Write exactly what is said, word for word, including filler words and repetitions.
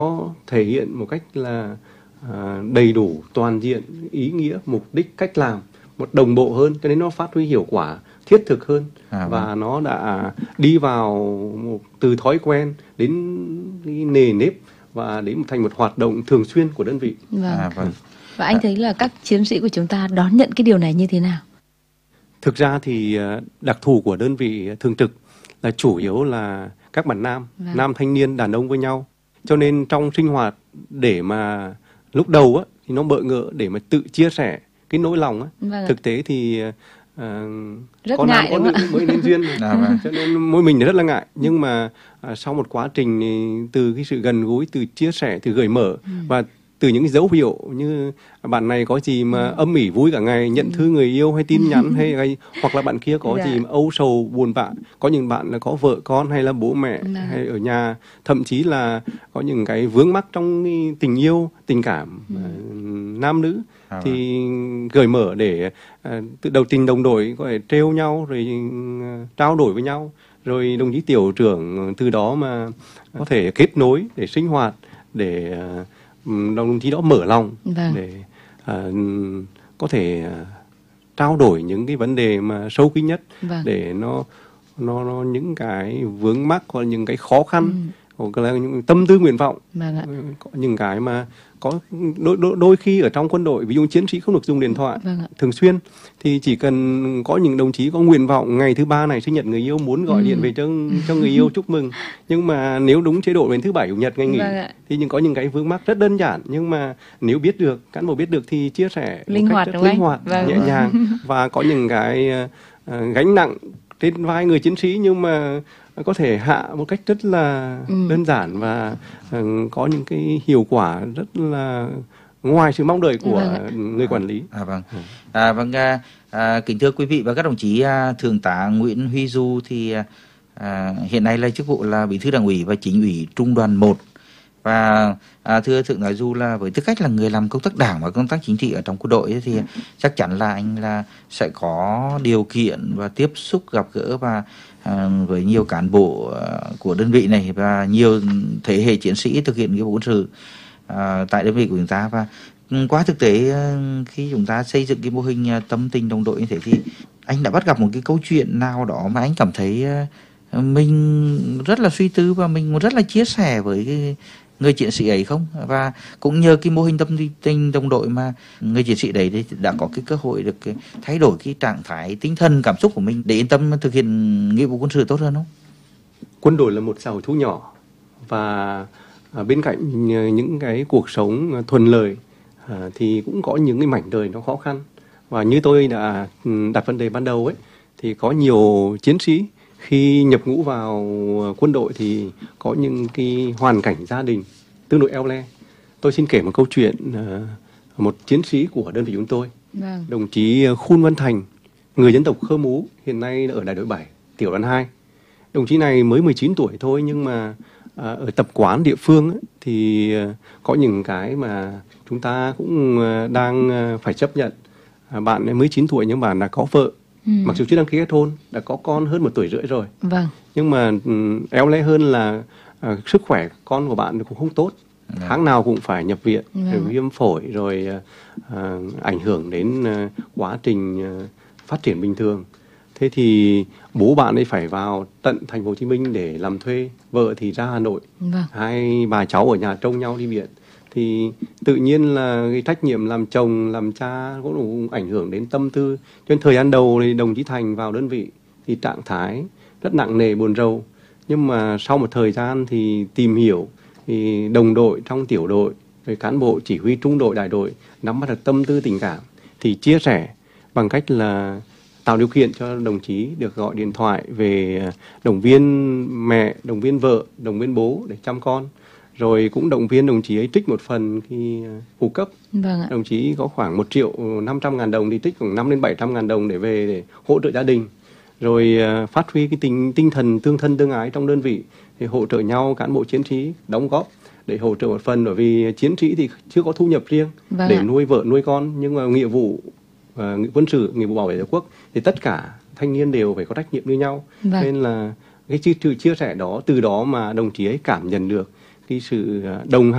nó thể hiện một cách là à, đầy đủ, toàn diện, ý nghĩa, mục đích, cách làm một đồng bộ hơn, cho nên nó phát huy hiệu quả thiết thực hơn. À, và vâng. Nó đã đi vào một, từ thói quen đến cái nề nếp và đến thành một hoạt động thường xuyên của đơn vị. Vâng. À, vâng. Và anh thấy là các chiến sĩ của chúng ta đón nhận cái điều này như thế nào? Thực ra thì đặc thù của đơn vị thường trực là chủ yếu là các bạn nam, vâng. nam thanh niên, đàn ông với nhau. Cho nên trong sinh hoạt để mà lúc đầu á, thì nó bỡ ngỡ để mà tự chia sẻ cái nỗi lòng á. Vâng. Thực tế thì à, rất có ngại nam có nữ mới nên duyên. À, vâng. Cho nên mỗi mình rất là ngại. Nhưng mà à, sau một quá trình từ cái sự gần gũi, từ chia sẻ, từ gợi mở ừ. và từ những cái dấu hiệu như bạn này có gì mà ừ. âm ỉ vui cả ngày, nhận ừ. thư người yêu hay tin nhắn hay, hay hoặc là bạn kia có dạ. gì mà âu sầu buồn bã, có những bạn là có vợ con hay là bố mẹ dạ. hay ở nhà, thậm chí là có những cái vướng mắc trong tình yêu, tình cảm ừ. uh, nam nữ à, thì gợi mở để uh, từ đầu tình đồng đội có thể trêu nhau rồi uh, trao đổi với nhau, rồi đồng chí tiểu trưởng từ đó mà có thể kết nối để sinh hoạt, để uh, đồng chí đó mở lòng vâng. để uh, có thể uh, trao đổi những cái vấn đề mà sâu kín nhất vâng. để nó, nó nó những cái vướng mắc hoặc những cái khó khăn ừ. hoặc là những tâm tư nguyện vọng vâng ạ. Có những cái mà có đôi, đôi, đôi khi ở trong quân đội, ví dụ chiến sĩ không được dùng điện thoại vâng thường xuyên, thì chỉ cần có những đồng chí có nguyện vọng ngày thứ ba này sinh nhật người yêu muốn gọi ừ. điện về cho cho người yêu chúc mừng, nhưng mà nếu đúng chế độ đến thứ bảy chủ nhật ngày nghỉ vâng thì nhưng có những cái vướng mắc rất đơn giản, nhưng mà nếu biết được, cán bộ biết được thì chia sẻ linh một hoạt cách rất linh hoạt vâng. nhẹ nhàng và có những cái uh, gánh nặng trên vai người chiến sĩ nhưng mà có thể hạ một cách rất là ừ. đơn giản và uh, có những cái hiệu quả rất là ngoài sự mong đợi của vâng người quản lý. À, vâng, à, vâng à, à, kính thưa quý vị và các đồng chí, à, Thượng tá Nguyễn Huy Du thì à, hiện nay là chức vụ là Bí thư Đảng ủy và Chính ủy Trung đoàn một. Và à, thưa Thượng tá Du là với tư cách là người làm công tác đảng và công tác chính trị ở trong quân đội thì chắc chắn là anh là sẽ có điều kiện và tiếp xúc gặp gỡ và à, với nhiều cán bộ à, của đơn vị này và nhiều thế hệ chiến sĩ thực hiện nghĩa vụ quân sự à, tại đơn vị của chúng ta. Và qua thực tế khi chúng ta xây dựng cái mô hình tâm tình đồng đội như thế thì anh đã bắt gặp một cái câu chuyện nào đó mà anh cảm thấy mình rất là suy tư và mình rất là chia sẻ với cái người chiến sĩ ấy không? Và cũng nhờ cái mô hình tâm tình đồng đội mà người chiến sĩ đấy thì đã có cái cơ hội được thay đổi cái trạng thái tinh thần cảm xúc của mình để yên tâm thực hiện nghĩa vụ quân sự tốt hơn không? Quân đội là một xã hội thu nhỏ và bên cạnh những cái cuộc sống thuận lợi thì cũng có những cái mảnh đời nó khó khăn, và như tôi đã đặt vấn đề ban đầu ấy thì có nhiều chiến sĩ khi nhập ngũ vào quân đội thì có những cái hoàn cảnh gia đình tương đối eo le. Tôi xin kể một câu chuyện một chiến sĩ của đơn vị chúng tôi, vâng. đồng chí Khun Văn Thành, người dân tộc Khơ Mú, hiện nay ở đại đội bảy, tiểu đoàn hai. Đồng chí này mới mười chín tuổi thôi, nhưng mà à, ở tập quán địa phương ấy, thì à, có những cái mà chúng ta cũng à, đang à, phải chấp nhận. À, bạn ấy mới chín tuổi nhưng bạn đã có vợ, ừ. mặc dù chưa đăng ký kết hôn, đã có con hơn một tuổi rưỡi rồi. Vâng. Nhưng mà um, éo le hơn là à, sức khỏe con của bạn cũng không tốt. Vâng. Tháng nào cũng phải nhập viện, vâng. rồi viêm phổi, rồi à, ảnh hưởng đến à, quá trình à, phát triển bình thường. Thế thì bố bạn ấy phải vào tận thành phố Hồ Chí Minh để làm thuê, vợ thì ra Hà Nội, vâng. hai bà cháu ở nhà trông nhau đi viện. Thì tự nhiên là cái trách nhiệm làm chồng, làm cha cũng ảnh hưởng đến tâm tư. Cho nên thời gian đầu thì đồng chí Thành vào đơn vị thì trạng thái rất nặng nề, buồn rầu. Nhưng mà sau một thời gian thì tìm hiểu, thì đồng đội trong tiểu đội, rồi cán bộ chỉ huy trung đội, đại đội nắm bắt được tâm tư tình cảm thì chia sẻ bằng cách là tạo điều kiện cho đồng chí được gọi điện thoại về động viên mẹ, động viên vợ, động viên bố để chăm con. Rồi cũng động viên đồng chí ấy trích một phần khi phụ cấp. Vâng ạ. Đồng chí có khoảng một triệu năm trăm ngàn đồng thì trích khoảng năm đến bảy trăm ngàn đồng để về để hỗ trợ gia đình. Rồi uh, phát huy cái tinh, tinh thần tương thân tương ái trong đơn vị, thì hỗ trợ nhau cán bộ chiến sĩ đóng góp để hỗ trợ một phần, bởi vì chiến sĩ thì chưa có thu nhập riêng vâng để ạ. nuôi vợ nuôi con, nhưng mà nghĩa vụ uh, quân sự, nghĩa vụ bảo vệ tổ quốc thì tất cả thanh niên đều phải có trách nhiệm như nhau. Vâng. Nên là cái sự chia sẻ đó, từ đó mà đồng chí ấy cảm nhận được cái sự đồng hành